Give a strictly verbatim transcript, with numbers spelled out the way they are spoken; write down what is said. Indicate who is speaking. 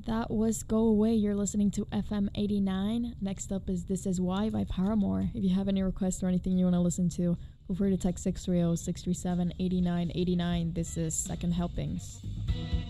Speaker 1: That was Go Away. You're listening to F M eighty-nine. Next up is This Is Why by Paramore. If you have any requests or anything you want to listen to, feel free to text six three zero, six three seven, eight nine eight nine. This is Second Helpings.